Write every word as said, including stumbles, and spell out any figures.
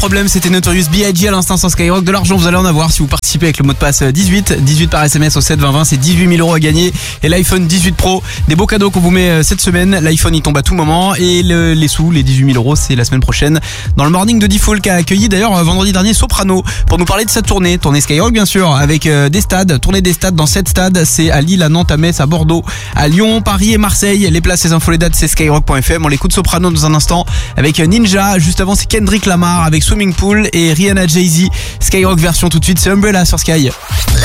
Problème, c'était Notorious B I G à l'instant sur Skyrock. De l'argent, vous allez en avoir si vous participez avec le mot de passe dix-huit. dix-huit par S M S au sept vingt vingt, c'est dix-huit mille euros à gagner. Et l'iPhone dix-huit Pro, des beaux cadeaux qu'on vous met cette semaine. L'iPhone, il tombe à tout moment. Et le, les sous, les dix-huit mille euros, c'est la semaine prochaine. Dans le morning de D-Fool qui a accueilli d'ailleurs vendredi dernier Soprano pour nous parler de sa tournée. Tournée Skyrock, bien sûr, avec euh, des stades. Tournée des stades dans sept stades. C'est à Lille, à Nantes, à Metz, à Bordeaux, à Lyon, Paris et Marseille. Les places, les infos, les dates, c'est skyrock point f m. On l'écoute Soprano dans un instant avec Ninja. Juste avant, c'est Kendrick Lamar avec Swimming Pool et Rihanna Jay-Z. Skyrock version tout de suite, c'est Umbrella sur Sky.